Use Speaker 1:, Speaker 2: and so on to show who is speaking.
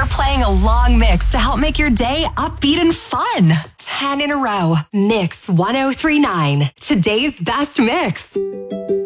Speaker 1: They're playing a long mix to help make your day upbeat and fun. 10 in a row. Mix 1039. Today's best mix.